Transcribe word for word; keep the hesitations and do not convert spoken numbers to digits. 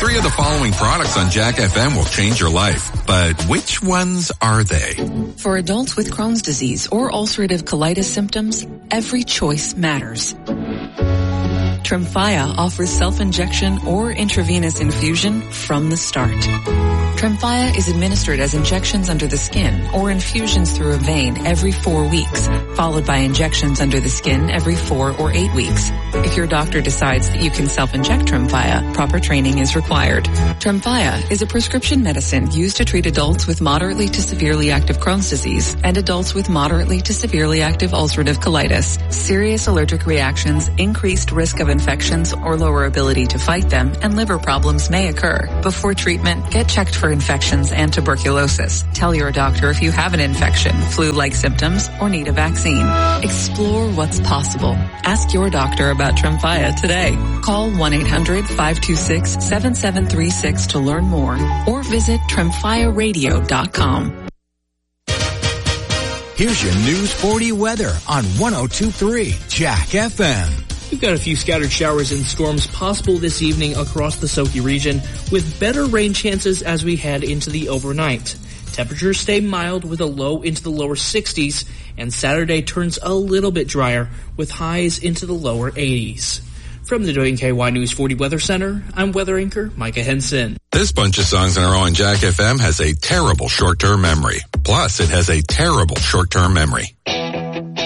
Three of the following products on Jack F M will change your life, but which ones are they? For adults with Crohn's disease or ulcerative colitis symptoms, every choice matters. Tremfya offers self-injection or intravenous infusion from the start. Tremfya is administered as injections under the skin or infusions through a vein every four weeks, followed by injections under the skin every four or eight weeks. If your doctor decides that you can self-inject Tremfya, proper training is required. Tremfya is a prescription medicine used to treat adults with moderately to severely active Crohn's disease and adults with moderately to severely active ulcerative colitis. Serious allergic reactions, increased risk of infections or lower ability to fight them, and liver problems may occur. Before treatment, get checked for infections and tuberculosis. Tell your doctor if you have an infection, flu-like symptoms, or need a vaccine. Explore what's possible. Ask your doctor about Tremfya today. Call one eight hundred five two six seven seven three six to learn more or visit tremfya radio dot com. Here's your News forty weather on one oh two point three Jack F M. We've got a few scattered showers and storms possible this evening across the Soki region, with better rain chances as we head into the overnight. Temperatures stay mild with a low into the lower sixties, and Saturday turns a little bit drier with highs into the lower eighties. From the W K Y News forty Weather Center, I'm weather anchor Micah Henson. This bunch of songs in a row on Jack F M has a terrible short-term memory. Plus, it has a terrible short-term memory.